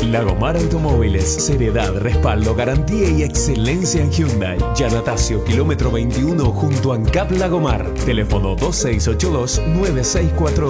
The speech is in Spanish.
Lagomar Automóviles, seriedad, respaldo, garantía y excelencia en Hyundai. Yanatacio, kilómetro 21, junto a ANCAP Lagomar. Teléfono 2682-9642.